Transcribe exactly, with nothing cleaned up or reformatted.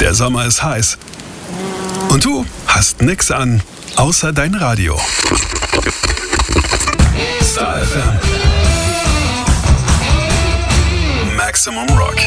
Der Sommer ist heiß. Und du hast nix an, außer dein Radio. Star F M. Maximum Rock.